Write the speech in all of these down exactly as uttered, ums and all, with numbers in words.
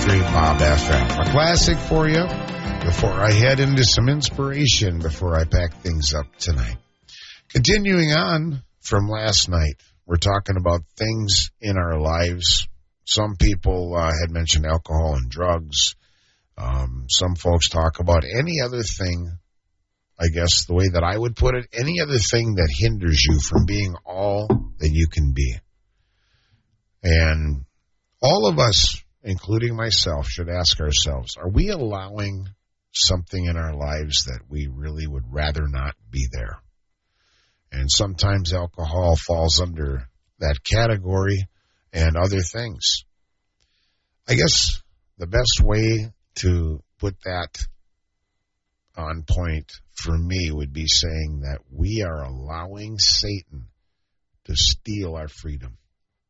three Bob F M. A classic for you before I head into some inspiration before I pack things up tonight. Continuing on from last night, we're talking about things in our lives. Some people uh, had mentioned alcohol and drugs. Um, some folks talk about any other thing, I guess the way that I would put it, any other thing that hinders you from being all that you can be. And all of us, including myself, should ask ourselves, are we allowing something in our lives that we really would rather not be there? And sometimes alcohol falls under that category and other things. I guess the best way to put that on point for me would be saying that we are allowing Satan to steal our freedom.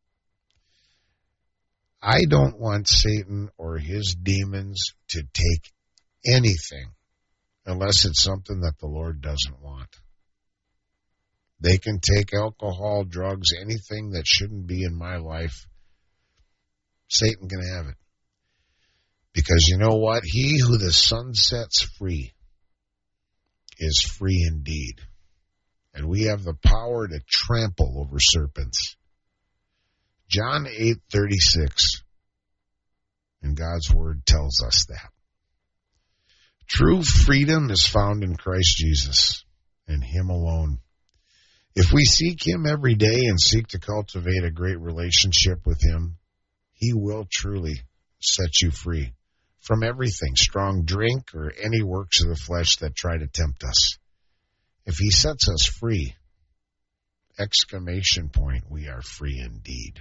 I don't want Satan or his demons to take anything unless it's something that the Lord doesn't want. They can take alcohol, drugs, anything that shouldn't be in my life. Satan can have it. Because you know what? He who the Son sets free is free indeed. And we have the power to trample over serpents. John eight thirty-six, and God's Word tells us that. True freedom is found in Christ Jesus and Him alone. If we seek Him every day and seek to cultivate a great relationship with Him, He will truly set you free from everything, strong drink or any works of the flesh that try to tempt us. If He sets us free, exclamation point, we are free indeed.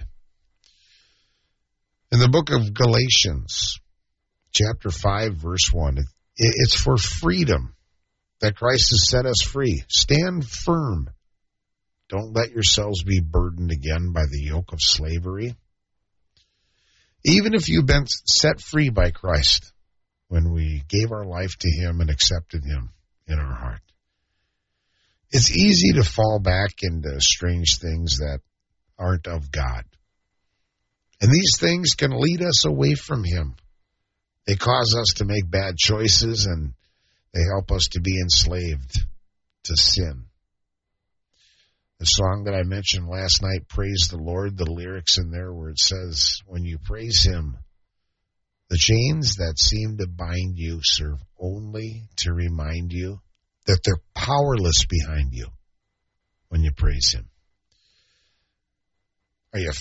In the book of Galatians, chapter five, verse one, it's for freedom that Christ has set us free. Stand firm. Don't let yourselves be burdened again by the yoke of slavery. Even if you've been set free by Christ when we gave our life to Him and accepted Him in our heart, it's easy to fall back into strange things that aren't of God. And these things can lead us away from Him. They cause us to make bad choices, and they help us to be enslaved to sin. The song that I mentioned last night, Praise the Lord, the lyrics in there where it says, when you praise Him, the chains that seem to bind you serve only to remind you that they're powerless behind you when you praise Him. Are you